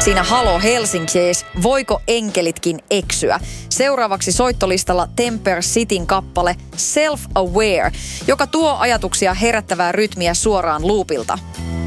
Siinä Halo Helsingis, voiko enkelitkin eksyä? Seuraavaksi soittolistalla Temper Cityn kappale Self Aware, joka tuo ajatuksia herättävää rytmiä suoraan loopilta.